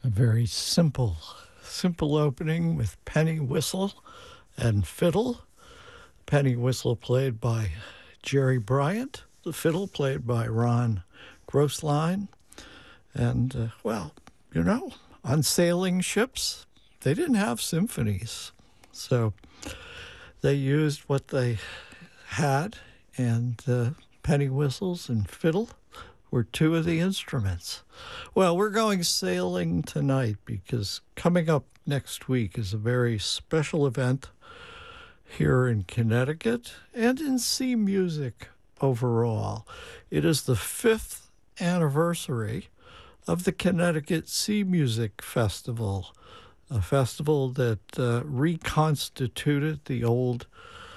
A very simple opening with penny whistle and fiddle. Penny whistle played by Jerry Bryant, the fiddle played by Ron Grossline. And, on sailing ships, they didn't have symphonies. So they used what they had, and penny whistles and fiddle were two of the instruments. Well, we're going sailing tonight because coming up next week is a very special event here in Connecticut and in sea music overall. It is the 5th anniversary of the Connecticut Sea Music Festival, a festival that reconstituted the old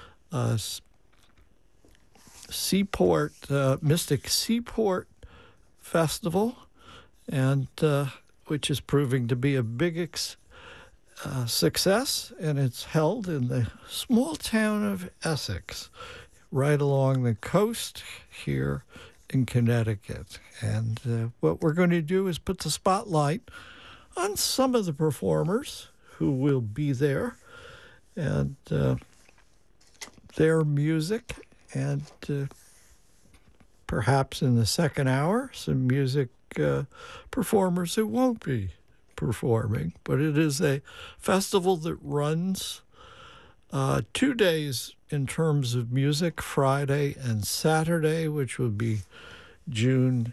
Mystic Seaport Festival, and which is proving to be a big success, and it's held in the small town of Essex, right along the coast here in Connecticut. And what we're going to do is put the spotlight on some of the performers who will be there and their music, and perhaps in the second hour, some music performers who won't be performing. But it is a festival that runs 2 days in terms of music, Friday and Saturday, which would be June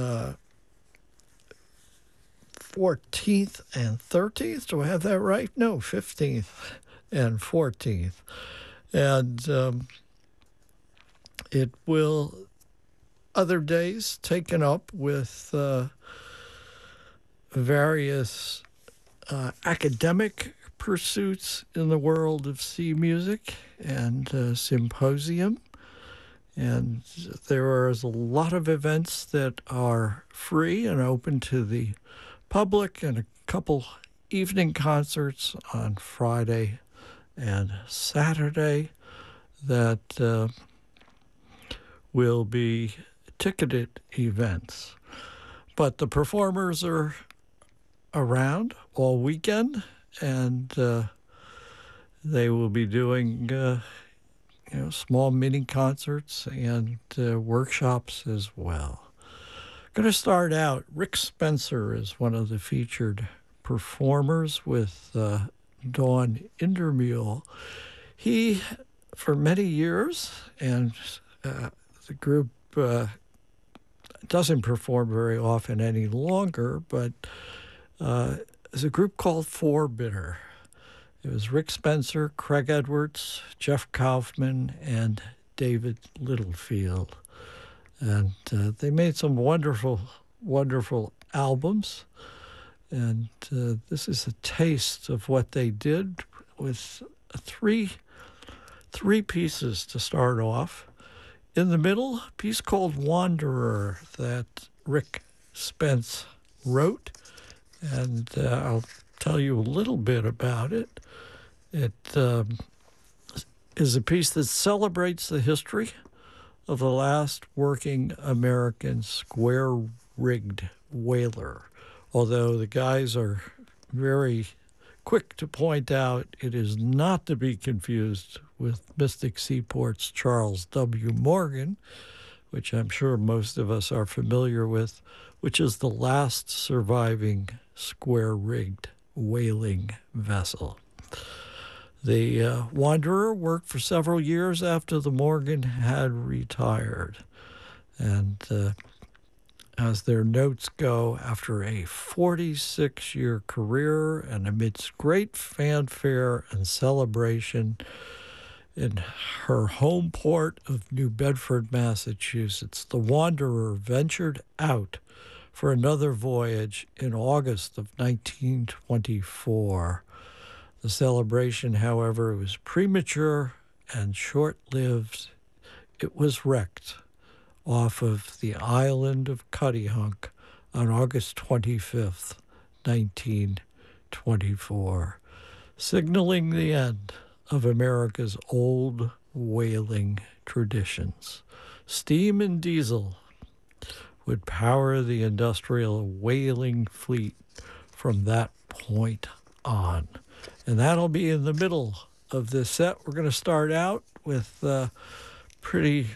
14th and 13th. Do I have that right? No, 15th and 14th. And it will, other days taken up with various academic pursuits in the world of sea music and symposium. And there is a lot of events that are free and open to the public, and a couple evening concerts on Friday and Saturday that will be ticketed events. But the performers are around all weekend, and they will be doing small mini concerts and workshops as well. Going to start out, Rick Spencer is one of the featured performers with Dawn Indermule. He, for many years, and the group doesn't perform very often any longer, but there's a group called Forbidder. It was Rick Spencer, Craig Edwards, Jeff Kaufman, and David Littlefield. And they made some wonderful, wonderful albums. And this is a taste of what they did with three pieces to start off. In the middle, a piece called Wanderer that Rick Spence wrote. And I'll tell you a little bit about it. It is a piece that celebrates the history of the last working American square-rigged whaler. Although the guys are very quick to point out it is not to be confused with Mystic Seaport's Charles W. Morgan, which I'm sure most of us are familiar with, which is the last surviving square-rigged whaling vessel. The Wanderer worked for several years after the Morgan had retired. And as their notes go, after a 46-year career and amidst great fanfare and celebration in her home port of New Bedford, Massachusetts, the Wanderer ventured out for another voyage in August of 1924. The celebration, however, was premature and short-lived. It was wrecked off of the island of Cuttyhunk on August 25th, 1924, signaling the end of America's old whaling traditions. Steam and diesel would power the industrial whaling fleet from that point on. And that'll be in the middle of this set. We're going to start out with pretty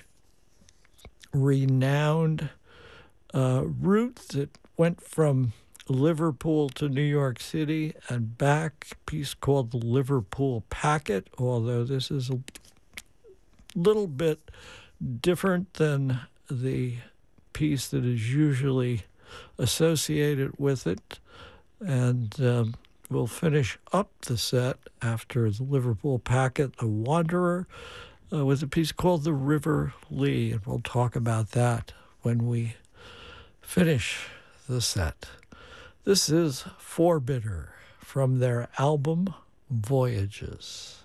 renowned route that went from Liverpool to New York City and back, a piece called the Liverpool Packet, although this is a little bit different than the piece that is usually associated with it. And we'll finish up the set after the Liverpool Packet, The Wanderer, with a piece called The River Lee, and we'll talk about that when we finish the set. This is Forbidder from their album Voyages.